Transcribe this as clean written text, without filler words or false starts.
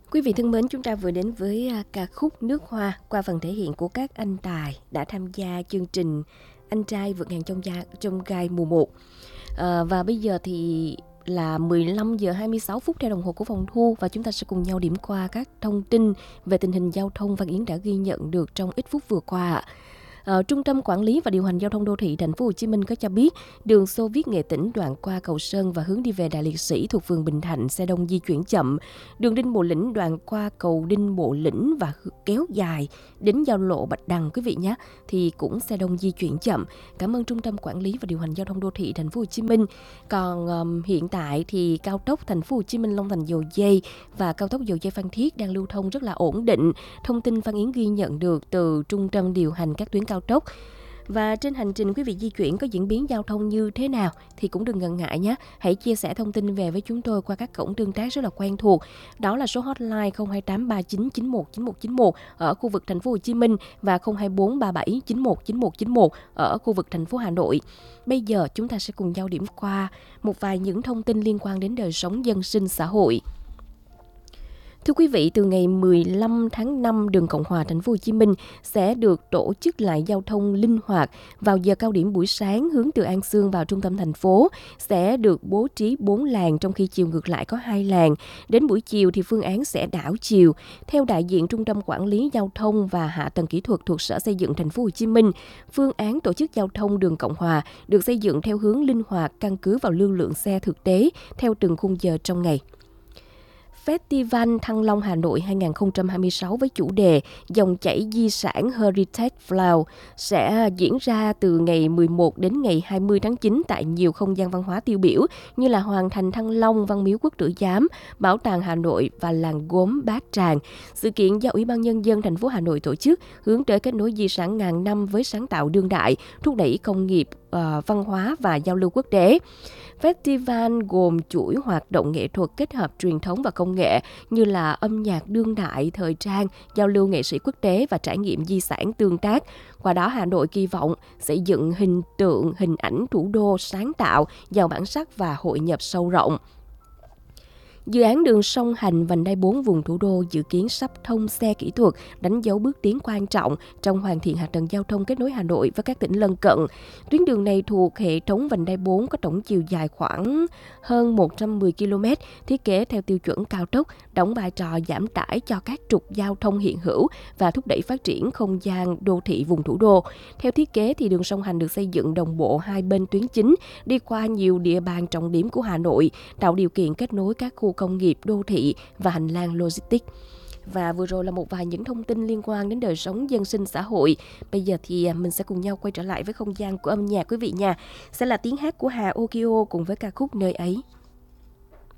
Quý vị thân mến, chúng ta vừa đến với ca khúc Nước Hoa qua phần thể hiện của các anh tài đã tham gia chương trình Anh trai vượt ngàn chông gai mùa 1. Và bây giờ thì là 15 giờ 26 phút theo đồng hồ của phòng thu, và chúng ta sẽ cùng nhau điểm qua các thông tin về tình hình giao thông Văn Yến đã ghi nhận được trong ít phút vừa qua. Trung tâm Quản lý và Điều hành Giao thông Đô thị Thành phố Hồ Chí Minh có cho biết đường Xô Viết Nghệ Tĩnh đoạn qua cầu Sơn và hướng đi về Đại Liệt Sĩ thuộc phường Bình Thạnh xe đông di chuyển chậm. Đường Đinh Bộ Lĩnh đoạn qua cầu Đinh Bộ Lĩnh và kéo dài đến giao lộ Bạch Đằng quý vị nhé, thì cũng xe đông di chuyển chậm. Cảm ơn Trung tâm Quản lý và Điều hành Giao thông Đô thị Thành phố Hồ Chí Minh. Còn hiện tại thì cao tốc Thành phố Hồ Chí Minh Long Thành Dầu Giây và cao tốc Dầu Giây Phan Thiết đang lưu thông rất là ổn định. Thông tin Văn Yến ghi nhận được từ Trung tâm điều hành các tuyến cao tốc. Và trên hành trình quý vị di chuyển có diễn biến giao thông như thế nào thì cũng đừng ngần ngại nhé. Hãy chia sẻ thông tin về với chúng tôi qua các cổng tương tác rất là quen thuộc. Đó là số hotline 02839919191 ở khu vực Thành phố Hồ Chí Minh và 02437919191 ở khu vực thành phố Hà Nội. Bây giờ chúng ta sẽ cùng nhau điểm qua một vài những thông tin liên quan đến đời sống dân sinh xã hội. Thưa quý vị, từ ngày 15 tháng 5, đường Cộng Hòa Thành phố Hồ Chí Minh sẽ được tổ chức lại giao thông linh hoạt. Vào giờ cao điểm buổi sáng hướng từ An Xương vào trung tâm thành phố sẽ được bố trí 4 làn, trong khi chiều ngược lại có 2 làn. Đến buổi chiều thì phương án sẽ đảo chiều. Theo đại diện Trung tâm Quản lý Giao thông và Hạ tầng Kỹ thuật thuộc Sở Xây dựng Thành phố Hồ Chí Minh, phương án tổ chức giao thông đường Cộng Hòa được xây dựng theo hướng linh hoạt, căn cứ vào lưu lượng xe thực tế theo từng khung giờ trong ngày. Festival Thăng Long Hà Nội 2026 với chủ đề Dòng chảy di sản Heritage Flow sẽ diễn ra từ ngày 11 đến ngày 20 tháng 9 tại nhiều không gian văn hóa tiêu biểu như là Hoàng thành Thăng Long, Văn miếu Quốc tử Giám, Bảo tàng Hà Nội và làng gốm Bát Tràng. Sự kiện do Ủy ban Nhân dân thành phố Hà Nội tổ chức hướng tới kết nối di sản ngàn năm với sáng tạo đương đại, thúc đẩy công nghiệp, văn hóa và giao lưu quốc tế. Festival gồm chuỗi hoạt động nghệ thuật kết hợp truyền thống và công nghệ như là âm nhạc đương đại, thời trang, giao lưu nghệ sĩ quốc tế và trải nghiệm di sản tương tác. Qua đó, Hà Nội kỳ vọng xây dựng hình tượng, hình ảnh thủ đô sáng tạo, giàu bản sắc và hội nhập sâu rộng. Dự án đường song hành vành đai 4 vùng thủ đô dự kiến sắp thông xe kỹ thuật, đánh dấu bước tiến quan trọng trong hoàn thiện hạ tầng giao thông kết nối Hà Nội với các tỉnh lân cận. Tuyến đường này thuộc hệ thống vành đai 4 có tổng chiều dài khoảng hơn 110 km, thiết kế theo tiêu chuẩn cao tốc, đóng vai trò giảm tải cho các trục giao thông hiện hữu và thúc đẩy phát triển không gian đô thị vùng thủ đô. Theo thiết kế thì đường song hành được xây dựng đồng bộ hai bên tuyến chính, đi qua nhiều địa bàn trọng điểm của Hà Nội, tạo điều kiện kết nối các khu công nghiệp, đô thị và hành lang logistics. Và vừa rồi là một vài những thông tin liên quan đến đời sống dân sinh xã hội. Bây giờ thì mình sẽ cùng nhau quay trở lại với không gian của âm nhạc quý vị nha. Sẽ là tiếng hát của Hà Okio cùng với ca khúc Nơi ấy.